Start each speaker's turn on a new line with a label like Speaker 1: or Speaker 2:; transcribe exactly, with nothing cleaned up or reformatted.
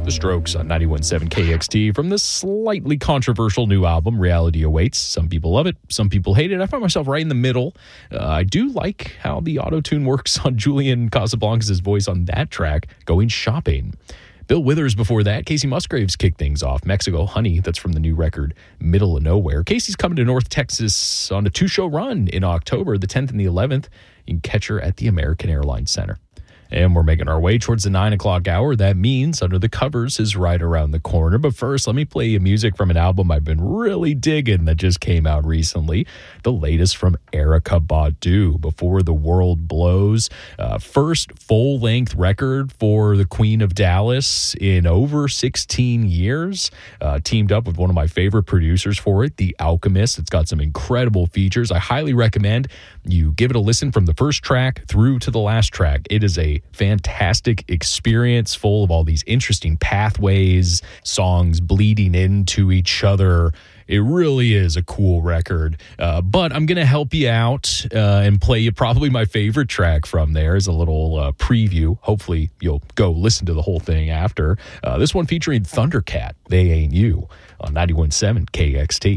Speaker 1: The Strokes on ninety-one point seven K X T from the slightly controversial new album, Reality Awaits. Some people love it, some people hate it. I find myself right in the middle. Uh, I do like how the auto-tune works on Julian Casablancas' voice on that track, Going Shopping. Bill Withers before that. Casey Musgraves kicked things off. Mexico Honey, that's from the new record, Middle of Nowhere. Casey's coming to North Texas on a two-show run in October, the tenth and the eleventh. You can catch her at the American Airlines Center. And we're making our way towards the nine o'clock hour. That means Under the Covers is right around the corner. But first, let me play you music from an album I've been really digging that just came out recently. The latest from Erykah Badu, Before the World Blows. Uh, first full-length record for the Queen of Dallas in over sixteen years. Uh, teamed up with one of my favorite producers for it, The Alchemist. It's got some incredible features. I highly recommend you give it a listen from the first track through to the last track. It is a fantastic experience full of all these interesting pathways, songs bleeding into each other. It really is a cool record. Uh, but I'm going to help you out uh, and play you probably my favorite track from there as a little uh, preview. Hopefully you'll go listen to the whole thing after. Uh, this one featuring Thundercat, They Ain't You, on ninety-one point seven K X T.